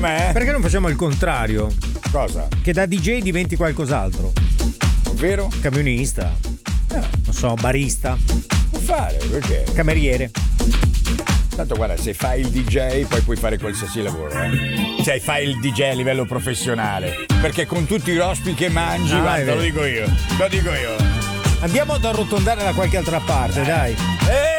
Com'è? Perché non facciamo il contrario? Cosa? Che da DJ diventi qualcos'altro. Ovvero? Camionista. Non so, barista. Puoi fare, perché? Cameriere. Tanto guarda, se fai il DJ poi puoi fare qualsiasi lavoro, Cioè fai il DJ a livello professionale. Perché con tutti i rospi che mangi, guarda, lo dico io. Andiamo ad arrotondare da qualche altra parte, dai.